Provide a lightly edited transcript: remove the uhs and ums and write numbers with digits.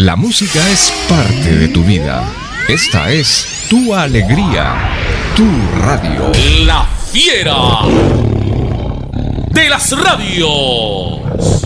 La música es parte de tu vida. Esta es tu alegría, tu radio. La fiera de las radios.